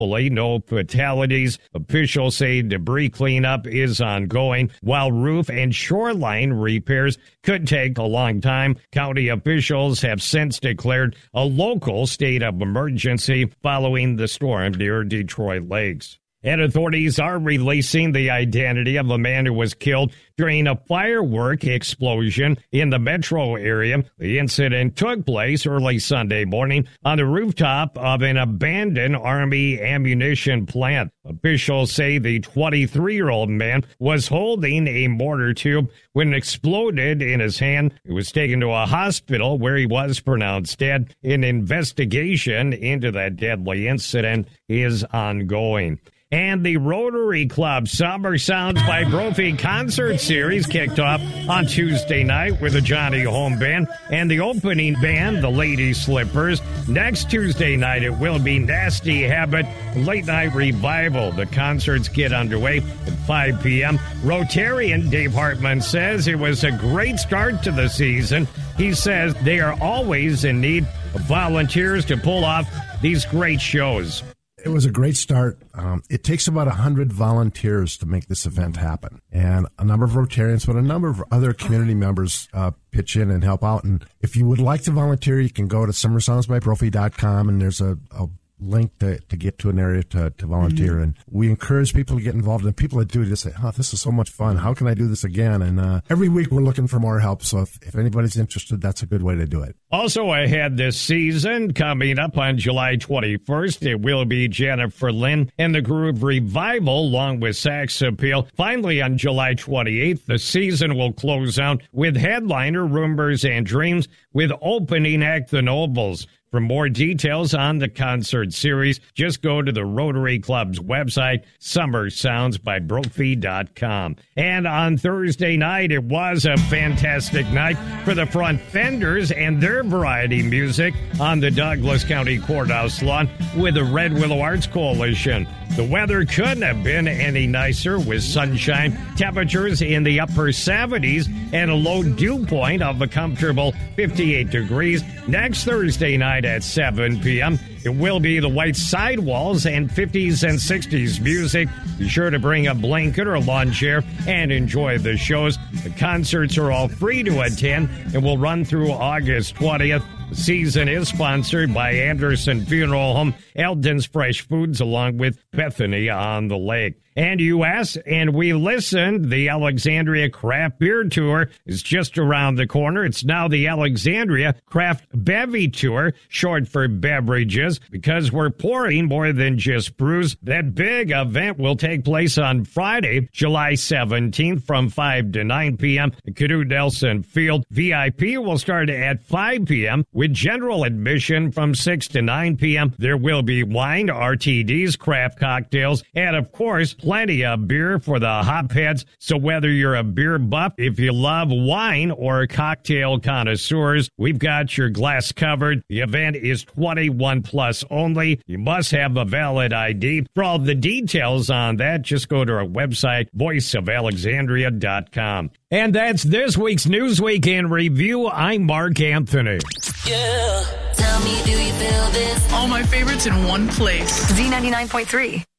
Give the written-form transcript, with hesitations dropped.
No fatalities. Officials say debris cleanup is ongoing, while roof and shoreline repairs could take a long time. County officials have since declared a local state of emergency following the storm near Detroit Lakes. And authorities are releasing the identity of a man who was killed during a firework explosion in the metro area. The incident took place early Sunday morning on the rooftop of an abandoned Army ammunition plant. Officials say the 23-year-old man was holding a mortar tube when it exploded in his hand. He was taken to a hospital where he was pronounced dead. An investigation into that deadly incident is ongoing. And the Rotary Club Summer Sounds by Brophy concert series kicked off on Tuesday night with the Johnny Home Band and the opening band, the Lady Slippers. Next Tuesday night, it will be Nasty Habit Late Night Revival. The concerts get underway at 5 p.m. Rotarian Dave Hartman says it was a great start to the season. He says they are always in need of volunteers to pull off these great shows. It was a great start. It takes about 100 volunteers to make this event happen. And a number of Rotarians, but a number of other community members pitch in and help out. And if you would like to volunteer, you can go to summersoundsbybrophy.com, and there's a link to get to an area to volunteer. And we encourage people to get involved, and people that do just say, this is so much fun. How can I do this again? And every week we're looking for more help. So if anybody's interested, that's a good way to do it. Also ahead this season, coming up on July 21st, it will be Jennifer Lynn and the Groove Revival along with Sax Appeal. Finally, on July 28th, the season will close out with headliner Rumors and Dreams with opening act The Nobles. For more details on the concert series, just go to the Rotary Club's website, summersoundsbybrophy.com. And on Thursday night, it was a fantastic night for the Front Fenders and their variety music on the Douglas County Courthouse lawn with the Red Willow Arts Coalition. The weather couldn't have been any nicer with sunshine, temperatures in the upper 70s, and a low dew point of a comfortable 58 degrees. Next Thursday night at 7 p.m., it will be the White Sidewalls and 50s and 60s music. Be sure to bring a blanket or a lawn chair and enjoy the shows. The concerts are all free to attend and will run through August 20th. The season is sponsored by Anderson Funeral Home, Eldon's Fresh Foods, along with Bethany on the Lake. And you asked, and we listened. The Alexandria Craft Beer Tour is just around the corner. It's now the Alexandria Craft Bevy Tour, short for beverages, because we're pouring more than just brews. That big event will take place on Friday, July 17th from 5 to 9 p.m. at Canoe Nelson Field. VIP will start at 5 p.m. with general admission from 6 to 9 p.m. There will be wine, RTDs, craft cocktails, and, of course, plenty of beer for the hopheads. So whether you're a beer buff, if you love wine, or cocktail connoisseurs, we've got your glass covered. The event is 21 plus only. You must have a valid ID. For all the details on that, just go to our website, voiceofalexandria.com. And that's this week's Newsweek in Review. I'm Mark Anthony. Yeah. Tell me, do you feel this? All my favorites in one place. Z99.3.